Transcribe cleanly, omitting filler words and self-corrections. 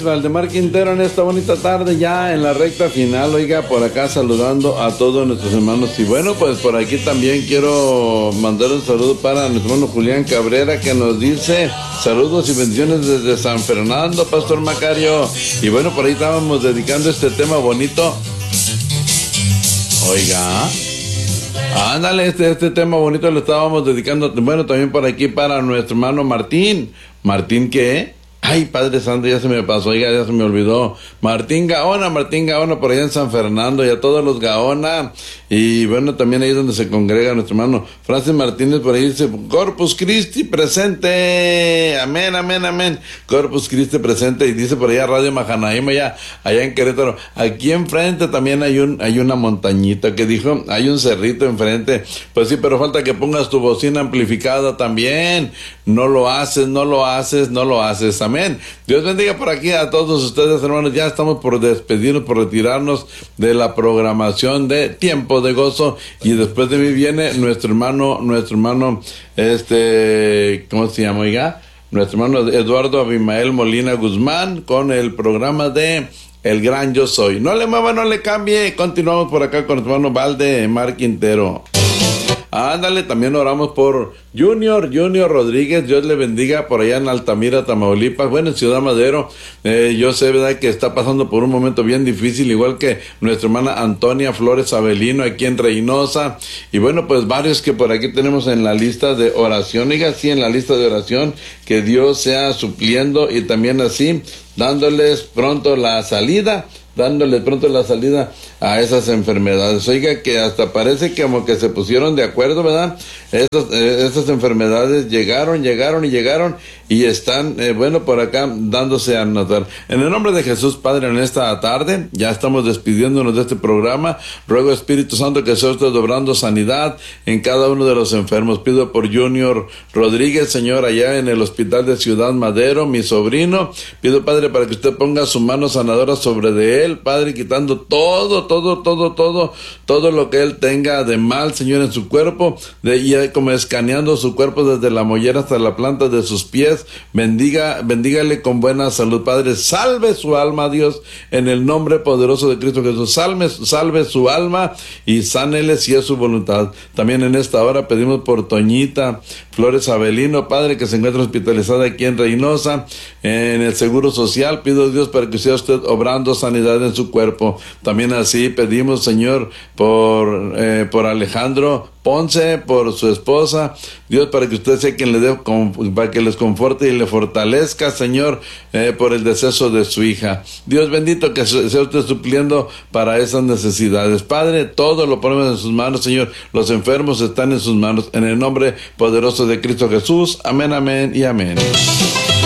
Valdemar Quintero en esta bonita tarde, ya en la recta final. Oiga, por acá saludando a todos nuestros hermanos. Y bueno, pues por aquí también quiero mandar un saludo para nuestro hermano Julián Cabrera, que nos dice saludos y bendiciones desde San Fernando, Pastor Macario. Y bueno, por ahí estábamos dedicando este tema bonito. Oiga, ándale, este tema bonito lo estábamos dedicando, bueno, también por aquí para nuestro hermano Martín. ¿Martín qué? Ay, Padre Santo, ya se me pasó, oiga, ya se me olvidó. Martín Gaona, por allá en San Fernando, y a todos los Gaona. Y bueno, también ahí donde se congrega nuestro hermano Francis Martínez, por ahí dice, Corpus Christi presente. Amén, amén, amén. Corpus Christi presente. Y dice por allá Radio Mahanaim, allá en Querétaro. Aquí enfrente también hay una montañita que dijo, hay un cerrito enfrente. Pues sí, pero falta que pongas tu bocina amplificada también. No lo haces. Amén. Dios bendiga por aquí a todos ustedes, hermanos. Ya estamos por despedirnos, por retirarnos de la programación de Tiempo de Gozo. Y después de mí viene nuestro hermano, ¿cómo se llama, oiga? Nuestro hermano Eduardo Abimael Molina Guzmán con el programa de El Gran Yo Soy. No le mueva, no le cambie. Continuamos por acá con nuestro hermano Valdemar Quintero. Ándale, también oramos por Junior Rodríguez, Dios le bendiga por allá en Altamira, Tamaulipas, bueno, en Ciudad Madero. Yo sé, ¿verdad?, que está pasando por un momento bien difícil, igual que nuestra hermana Antonia Flores Avelino aquí en Reynosa. Y bueno, pues varios que por aquí tenemos en la lista de oración, diga sí, en la lista de oración, que Dios sea supliendo y también así dándoles pronto la salida a esas enfermedades. Oiga, que hasta parece que como que se pusieron de acuerdo, ¿verdad? Esas enfermedades llegaron y están, bueno, por acá dándose a notar. En el nombre de Jesús, Padre, en esta tarde, ya estamos despidiéndonos de este programa. Ruego, Espíritu Santo, que sea usted obrando sanidad en cada uno de los enfermos. Pido por Junior Rodríguez, Señor, allá en el hospital de Ciudad Madero, mi sobrino. Pido, Padre, para que usted ponga su mano sanadora sobre de él, Padre, quitando todo lo que él tenga de mal, Señor, en su cuerpo, y como escaneando su cuerpo desde la mollera hasta la planta de sus pies. Bendígale con buena salud, Padre. Salve su alma, Dios, en el nombre poderoso de Cristo Jesús. Salve su alma y sánele si es su voluntad. También en esta hora pedimos por Toñita Flores Avelino, Padre, que se encuentra hospitalizada aquí en Reynosa, en el Seguro Social. Pido, Dios, para que sea usted obrando sanidad en su cuerpo. También así pedimos, Señor, por Alejandro Ponce, por su esposa, Dios, para que usted sea quien le dé, para que les conforte y le fortalezca, Señor, por el deceso de su hija. Dios bendito, que sea usted supliendo para esas necesidades. Padre, todo lo ponemos en sus manos, Señor. Los enfermos están en sus manos, en el nombre poderoso de Cristo Jesús. Amén, amén y amén.